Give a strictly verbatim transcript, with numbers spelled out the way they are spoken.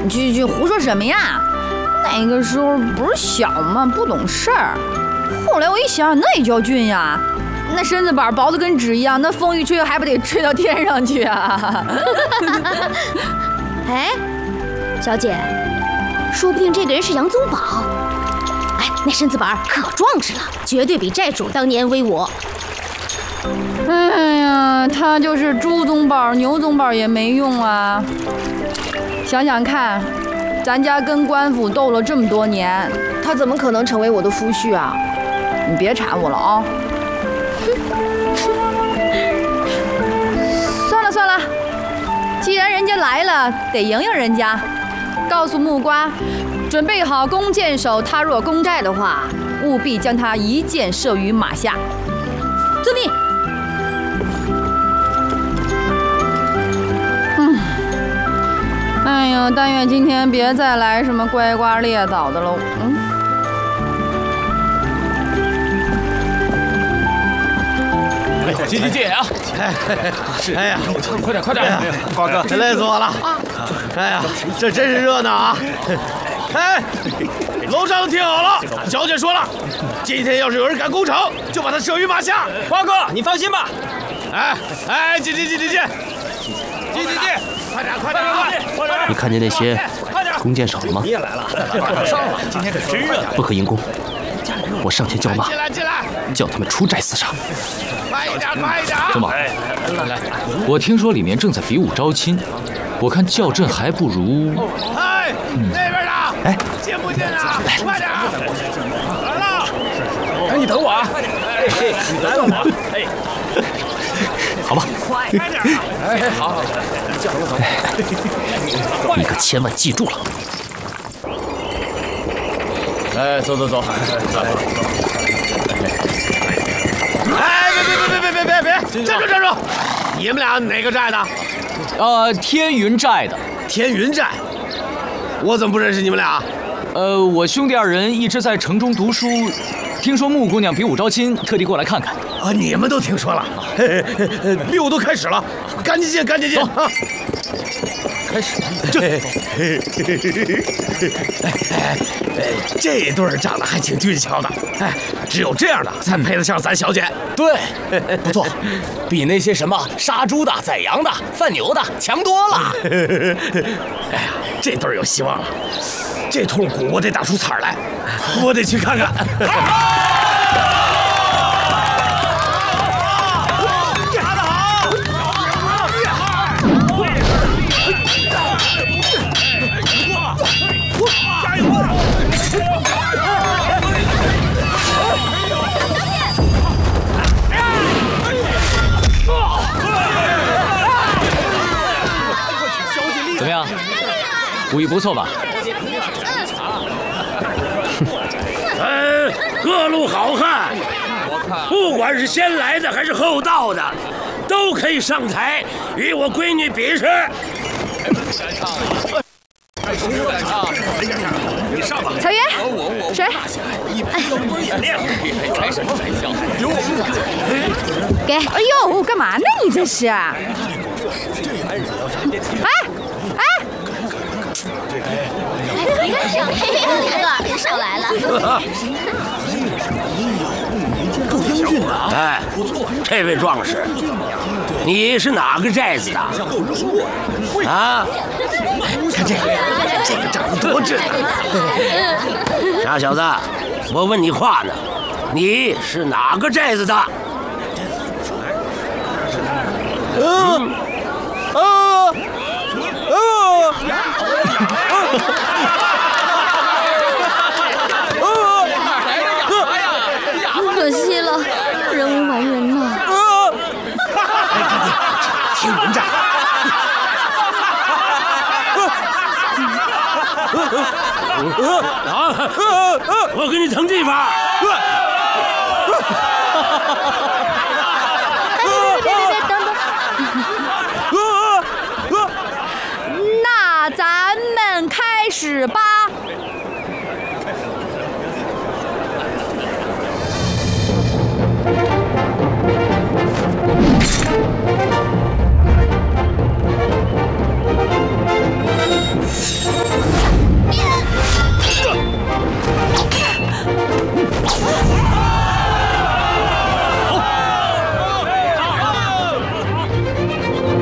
去去胡说什么呀？那个时候不是小嘛，不懂事儿。后来我一想，那也叫俊呀，那身子板薄的跟纸一样，那风一吹还不得吹到天上去啊？ 哎，小姐，说不定这个人是杨宗保。哎，那身子板可壮实了，绝对比债主当年威武。 哎呀，他就是猪宗保、牛宗保也没用啊！想想看，咱家跟官府斗了这么多年，他怎么可能成为我的夫婿啊？你别缠我了啊！算了算了，既然人家来了，得迎迎人家。告诉木瓜，准备好弓箭手，他若攻寨的话，务必将他一箭射于马下。遵命。嗯，哎呀，但愿今天别再来什么乖瓜裂枣的喽。嗯。 哎，接接接啊！ 哎，是，哎呀， 快点快点！ 哎呀，瓜哥，真累死我了！哎呀，这真是热闹啊！哎，楼上都听好了，小姐说了，今天要是有人敢攻城，就把他射于马下。 瓜哥，你放心吧。 哎哎，进进进进进， 进进进， 快点快点快点！ 你看见那些弓箭手了吗？ 你也来了，上了，今天可真热。 不可硬攻，我上前叫骂， 进来进来， 叫他们出寨厮杀。 快一点快一点！ 宗保，我听说里面正在比武招亲，我看叫阵还不如…… 哎，那边的， 哎， 进不进啊？快点！来了！ 哎，你等我啊！哎，你等等我。哎， 好吧。 快点！ 哎，好好好， 你可千万记住了。 哎，走走走， 哎，别别别别别别别！站住站住！你们俩哪个寨的？ 呃，天云寨的。 天云寨？我怎么不认识你们俩？ 呃，我兄弟二人一直在城中读书，听说穆姑娘比武招亲，特地过来看看。 啊，你们都听说了？嘿嘿嘿，比武都开始了，赶紧进，赶紧进！啊！ 开始， 这，哎哎，这对儿长得还挺俊俏的，哎，只有这样的才配得上咱小姐。 对，不错，比那些什么杀猪的、宰羊的、贩牛的强多了。 哎呀，这对儿有希望了，这通鼓我得打出彩来，我得去看看。 怎么样？武艺不错吧？ 嗯，各路好汉，不管是先来的还是后到的，都可以上台与我闺女比试。 彩云，谁？给。哎呦，干嘛呢你这是？哎哎！ 哥，少来了。 够英俊的啊！哎，这位壮士，你是哪个寨子的？啊？ 看这个，这个长得多俊啊！ 傻小子，我问你话呢，你是哪个寨子的？ 嗯啊啊！ 可惜了，人无完人呐。 天云寨。 啊！我给你腾地方。 别别别，等等。 那咱们开始吧。